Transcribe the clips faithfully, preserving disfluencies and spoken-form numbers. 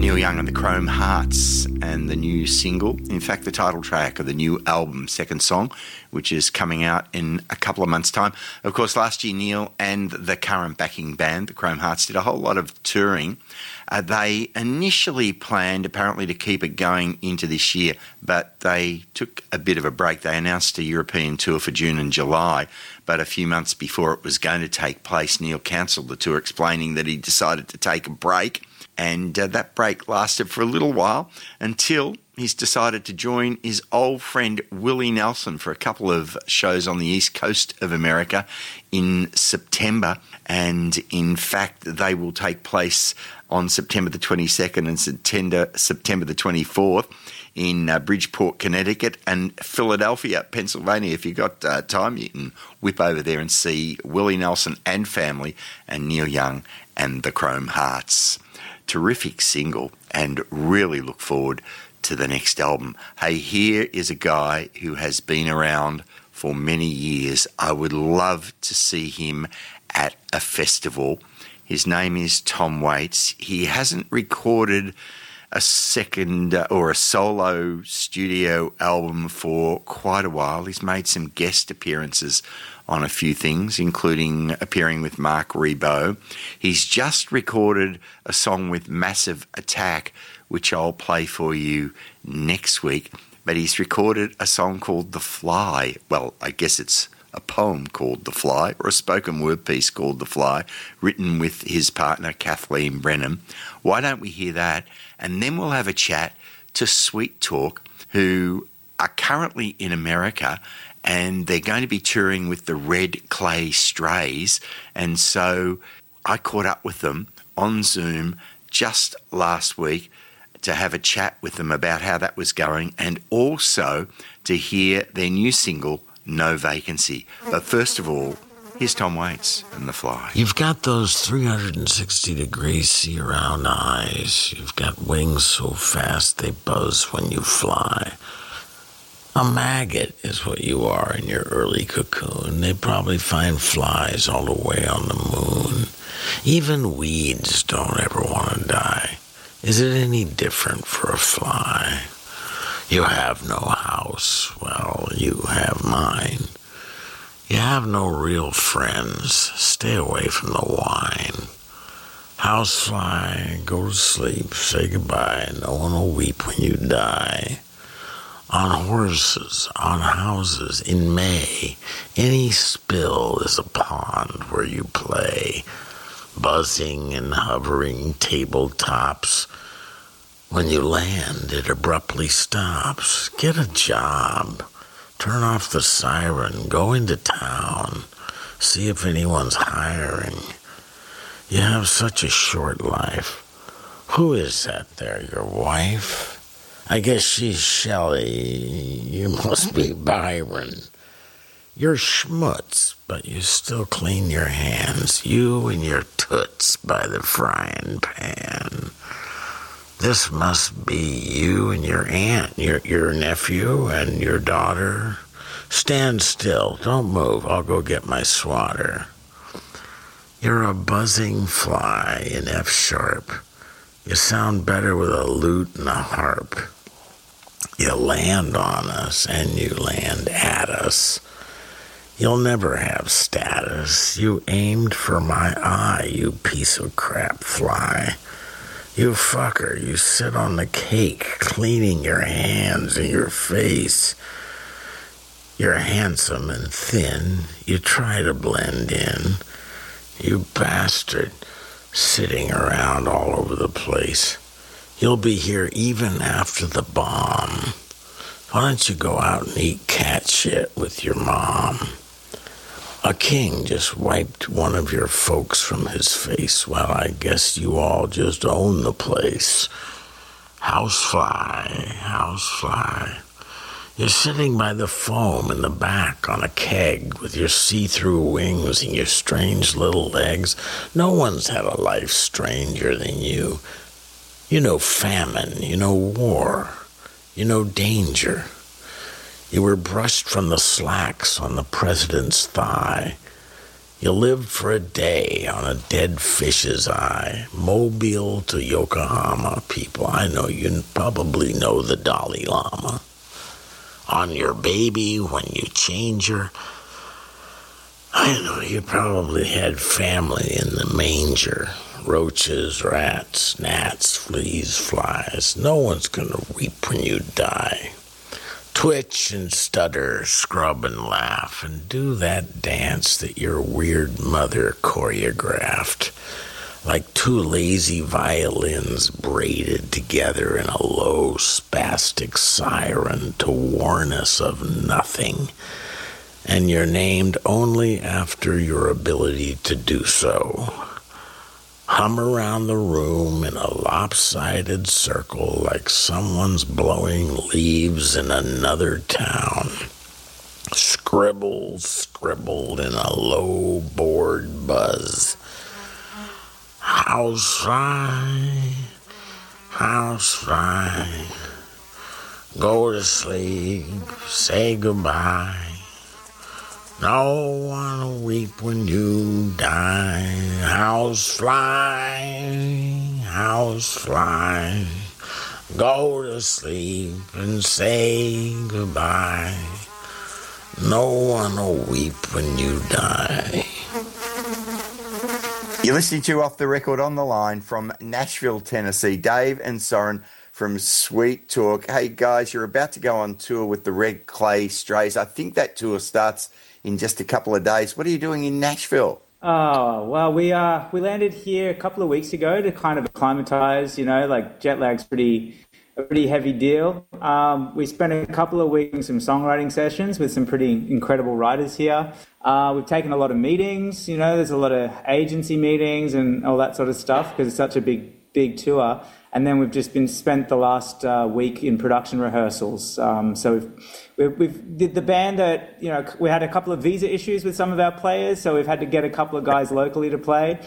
Neil Young and the Chrome Hearts and the new single, in fact the title track of the new album, Second Song, which is coming out in a couple of months' time. Of course, last year Neil and the current backing band, the Chrome Hearts, did a whole lot of touring. Uh, they initially planned apparently to keep it going into this year, but they took a bit of a break. They announced a European tour for June and July, but a few months before it was going to take place, Neil cancelled the tour, explaining that he decided to take a break. And uh, that break lasted for a little while until he's decided to join his old friend Willie Nelson for a couple of shows on the east coast of America in September. And in fact, they will take place on September the twenty-second and September, September the twenty-fourth in uh, Bridgeport, Connecticut and Philadelphia, Pennsylvania. If you've got uh, time, you can whip over there and see Willie Nelson and family and Neil Young and the Chrome Hearts. Terrific single, and really look forward to the next album. Hey, here is a guy who has been around for many years. I would love to see him at a festival. His name is Tom Waits. He hasn't recorded a second uh, or a solo studio album for quite a while. He's made some guest appearances on a few things, including appearing with Mark Ribot. He's just recorded a song with Massive Attack, which I'll play for you next week. But he's recorded a song called The Fly. Well, I guess it's a poem called The Fly, or a spoken word piece called The Fly, written with his partner Kathleen Brennan. Why don't we hear that? And then we'll have a chat to Sweet Talk, who are currently in America, and they're going to be touring with the Red Clay Strays. And so I caught up with them on Zoom just last week to have a chat with them about how that was going, and also to hear their new single, No Vacancy. But first of all, here's Tom Waits and The Fly. You've got those three hundred sixty degree see-around eyes. You've got wings so fast they buzz when you fly. A maggot is what you are in your early cocoon. They probably find flies all the way on the moon. Even weeds don't ever want to die. Is it any different for a fly? You have no house. Well, you have mine. You have no real friends. Stay away from the wine. Housefly, go to sleep, say goodbye. No one will weep when you die. On horses, on houses, in May, any spill is a pond where you play. Buzzing and hovering tabletops. When you land, it abruptly stops. Get a job. Turn off the siren. Go into town. See if anyone's hiring. You have such a short life. Who is that there, your wife? I guess she's Shelley. You must be Byron. You're schmutz, but you still clean your hands. You and your toots by the frying pan. This must be you and your aunt, your your nephew and your daughter. Stand still. Don't move. I'll go get my swatter. You're a buzzing fly in F sharp. You sound better with a lute and a harp. You land on us and you land at us. You'll never have status. You aimed for my eye, you piece of crap fly. You fucker, you sit on the cake, cleaning your hands and your face. You're handsome and thin. You try to blend in. You bastard, sitting around all over the place. You'll be here even after the bomb. Why don't you go out and eat cat shit with your mom? A king just wiped one of your folks from his face. Well, I guess you all just own the place. Housefly, housefly. You're sitting by the foam in the back on a keg with your see-through wings and your strange little legs. No one's had a life stranger than you. You know famine, you know war, you know danger. You were brushed from the slacks on the president's thigh. You lived for a day on a dead fish's eye, Mobile to Yokohama, people. I know you probably know the Dalai Lama. On your baby, when you change her, I know you probably had family in the manger. Roaches, rats, gnats, fleas, flies. No one's gonna weep when you die. Twitch and stutter, scrub and laugh, and do that dance that your weird mother choreographed, like two lazy violins braided together in a low, spastic siren to warn us of nothing, and you're named only after your ability to do so. Hum around the room in a lopsided circle like someone's blowing leaves in another town. Scribble, scribbled in a low bored buzz. Housefly, housefly, go to sleep, say goodbye. No one will weep when you die. Housefly, housefly, go to sleep and say goodbye. No one will weep when you die. You're listening to Off the Record on the Line from Nashville, Tennessee. Dave and Soren from Sweet Talk. Hey, guys, you're about to go on tour with the Red Clay Strays. I think that tour starts in just a couple of days. What are you doing in Nashville? Oh, well, we uh, we landed here a couple of weeks ago to kind of acclimatise, you know, like jet lag's pretty a pretty heavy deal. Um, we spent a couple of weeks in some songwriting sessions with some pretty incredible writers here. Uh, we've taken a lot of meetings, you know, there's a lot of agency meetings and all that sort of stuff because it's such a big, big tour. And then we've just been spent the last uh, week in production rehearsals. Um, so we've, we've, we've did the band that, you know, we had a couple of visa issues with some of our players, so we've had to get a couple of guys locally to play.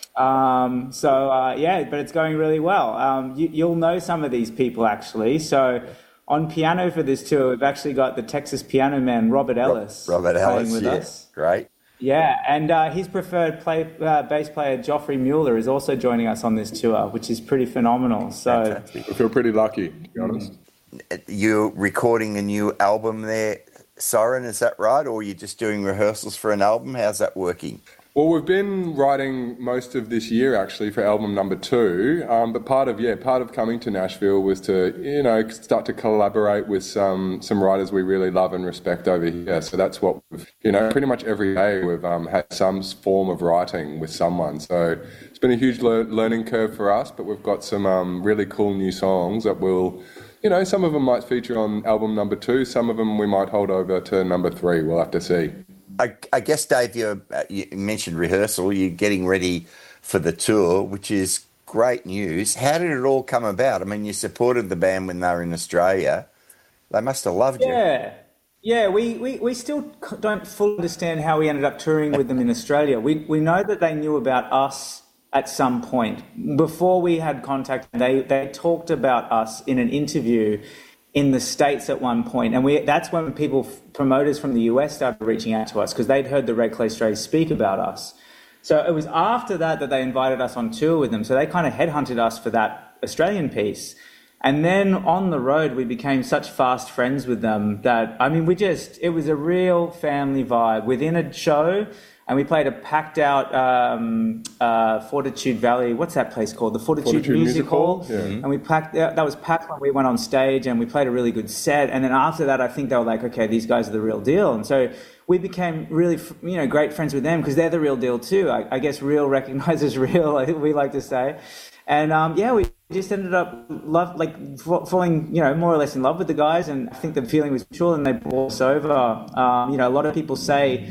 Um, so, uh, yeah, but it's going really well. Um, you, you'll know some of these people, actually. So on piano for this tour, we've actually got the Texas piano man, Robert Ellis, Robert Ellis, playing with yeah. us. Great. Yeah, and uh, his preferred play, uh, bass player, Joffrey Mueller, is also joining us on this tour, which is pretty phenomenal. So Fantastic. I feel pretty lucky, to be honest. You're recording a new album there, Soren, is that right? Or you're just doing rehearsals for an album? How's that working? Well, we've been writing most of this year, actually, for album number two. Um, but part of, yeah, part of coming to Nashville was to, you know, start to collaborate with some some writers we really love and respect over here. So that's what we've, you know, pretty much every day we've um, had some form of writing with someone. So it's been a huge le- learning curve for us, but we've got some um, really cool new songs that will, you know, some of them might feature on album number two. Some of them we might hold over to number three. We'll have to see. I, I guess, Dave, you're, uh, you mentioned rehearsal. You're getting ready for the tour, which is great news. How did it all come about? I mean, you supported the band when they were in Australia. They must have loved you. yeah, yeah. We, we, we still don't fully understand how we ended up touring with them in Australia. We we know that they knew about us at some point before we had contact. They they talked about us in an interview in the States at one point, and we that's when people, promoters from the U S started reaching out to us because they'd heard the Red Clay Strays speak about us. So it was after that that they invited us on tour with them. So they kind of headhunted us for that Australian piece. And then on the road, we became such fast friends with them that, I mean, we just, it was a real family vibe within a show. And we played a packed out um, uh, Fortitude Valley. What's that place called? The Fortitude, Fortitude Music, Music Hall. Hall? Yeah. And we packed that was packed when we went on stage, and we played a really good set. And then after that, I think they were like, okay, these guys are the real deal. And so we became really, you know, great friends with them because they're the real deal too. I, I guess real recognizes real, like we like to say. And um, yeah, we just ended up love, like falling, you know, more or less in love with the guys. And I think the feeling was mutual, and they brought us over. Um, you know, a lot of people say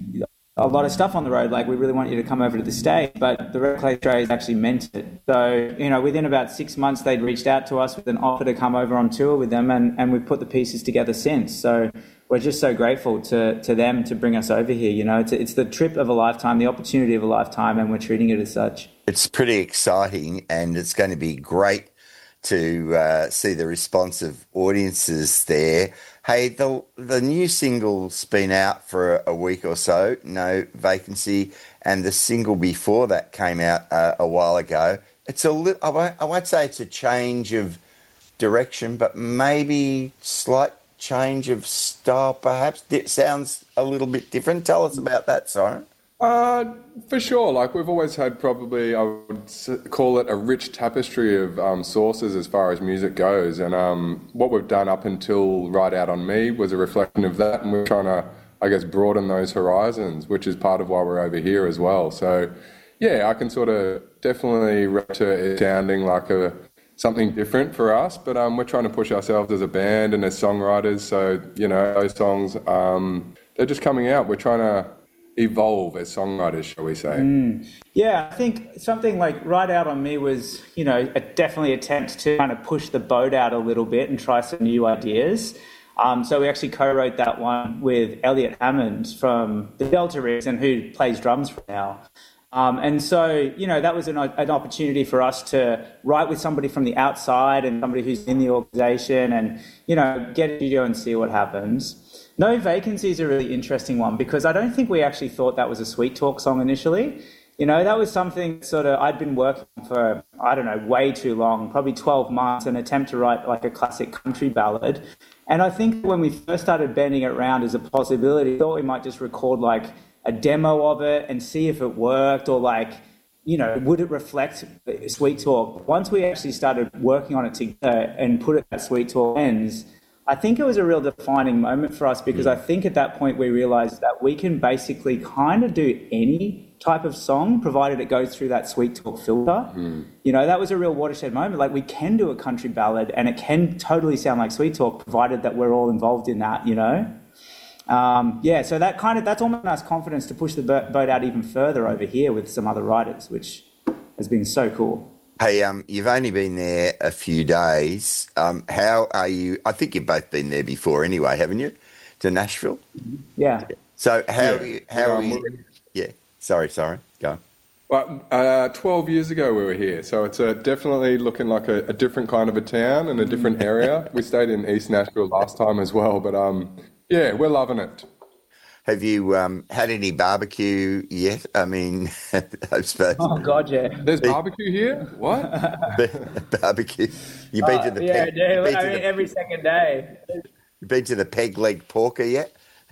a lot of stuff on the road, like, we really want you to come over to the state, but the Red Clay Strays actually meant it. So, you know, within about six months, they'd reached out to us with an offer to come over on tour with them, and, and we've put the pieces together since. So we're just so grateful to, to them to bring us over here. You know, it's, it's the trip of a lifetime, the opportunity of a lifetime, and we're treating it as such. It's pretty exciting, and it's going to be great to uh, see the response of audiences there. Hey, the the new single's been out for a, a week or so, No Vacancy, and the single before that came out uh, a while ago. It's a li- I won't, I won't say it's a change of direction, but maybe slight change of style, perhaps. It sounds a little bit different. Tell us about that, Siren. Uh, for sure. Like, we've always had probably, I would call it a rich tapestry of um, sources as far as music goes. And um, what we've done up until Ride Out On Me was a reflection of that. And we're trying to, I guess, broaden those horizons, which is part of why we're over here as well. So, yeah, I can sort of definitely to it sounding like a something different for us. But um, we're trying to push ourselves as a band and as songwriters. So, you know, those songs, um, they're just coming out. We're trying to evolve as songwriters, shall we say. Mm. Yeah, I think something like Ride Out On Me was, you know, a definitely attempt to kind of push the boat out a little bit and try some new ideas. Um, so we actually co-wrote that one with Elliot Hammond from the Delta Rigs and who plays drums for now. Um, and so, you know, that was an, an opportunity for us to write with somebody from the outside and somebody who's in the organisation and, you know, get a studio and see what happens. No Vacancy is a really interesting one because I don't think we actually thought that was a Sweet Talk song initially. You know, that was something sort of I'd been working for, I don't know, way too long, probably twelve months, an attempt to write like a classic country ballad. And I think when we first started bending it around as a possibility, I thought we might just record like a demo of it and see if it worked or like, you know, would it reflect Sweet Talk? Once we actually started working on it together and put it at Sweet Talk ends, I think it was a real defining moment for us because I think at that point we realised that we can basically kind of do any type of song provided it goes through that Sweet Talk filter. Mm. You know, that was a real watershed moment. Like we can do a country ballad and it can totally sound like Sweet Talk provided that we're all involved in that, you know. Um, yeah, so that kind of, that's almost nice confidence to push the boat out even further over here with some other writers, which has been so cool. Hey, um, you've only been there a few days. Um, how are you? I think you've both been there before anyway, haven't you? To Nashville? Yeah. So how yeah. are you? How are you? Yeah. Sorry, sorry. Go on. Well, uh, twelve years ago we were here, so it's uh, definitely looking like a, a different kind of a town and a different area. We stayed in East Nashville last time as well, but um, yeah, we're loving it. Have you um, had any barbecue yet? I mean, I suppose. Oh, God, yeah. There's barbecue here? What? Barbecue. You've been uh, to the yeah, peg, yeah, I mean, the, every second day. You've been to the peg leg porker yet?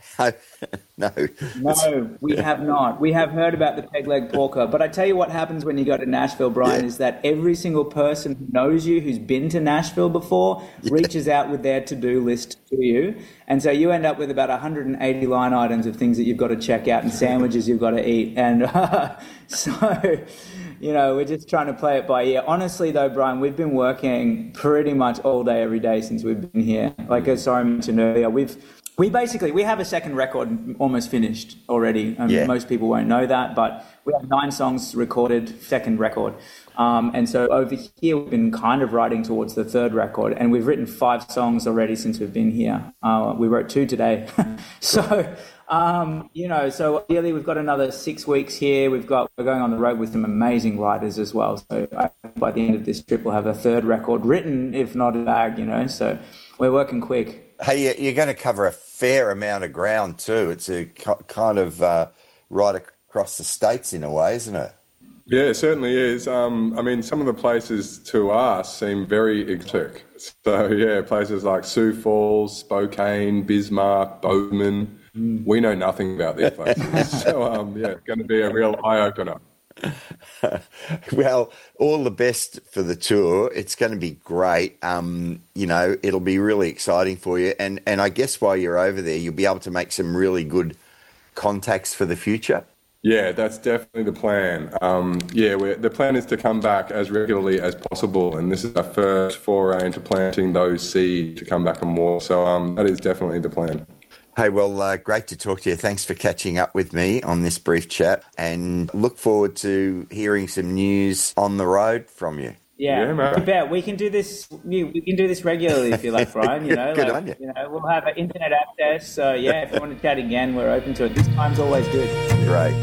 No. No, we have not. We have heard about the peg leg porker, but I tell you what happens when you go to Nashville, Brian, yeah. is that every single person who knows you, who's been to Nashville before, yeah. reaches out with their to-do list to you. And so you end up with about one hundred eighty line items of things that you've got to check out and sandwiches you've got to eat. And uh, so, you know, we're just trying to play it by ear. Honestly, though, Brian, we've been working pretty much all day, every day since we've been here. Like as I mentioned earlier, we've We basically, we have a second record almost finished already. Um, yeah. Most people won't know that, but we have nine songs recorded, second record. Um, and so over here, we've been kind of writing towards the third record, and we've written five songs already since we've been here. Uh, we wrote two today. so, um, you know, so ideally we've got another six weeks here. We've got, we're going on the road with some amazing writers as well. So I think by the end of this trip, we'll have a third record written, if not a bag, you know, so we're working quick. Hey, you're going to cover a fair amount of ground too. It's a kind of uh, right across the states in a way, isn't it? Yeah, it certainly is. Um, I mean, some of the places to us seem very exotic. So, yeah, places like Sioux Falls, Spokane, Bismarck, Bowman. Mm. We know nothing about these places. so, um, yeah, it's going to be a real eye-opener. Well, all the best for the tour. It's going to be great. Um, you know, it'll be really exciting for you. And, and I guess while you're over there, you'll be able to make some really good contacts for the future. Yeah, that's definitely the plan. Um, yeah, we're, the plan is to come back as regularly as possible. And this is our first foray into planting those seeds to come back and more. So um, that is definitely the plan. Hey, well, uh, great to talk to you. Thanks for catching up with me on this brief chat, and look forward to hearing some news on the road from you. Yeah, yeah, man. Bet we can do this. We can do this regularly if you like, Brian. You know, good like, on you. You know, we'll have internet access. So yeah, if you want to chat again, we're open to it. This time's always good. Great.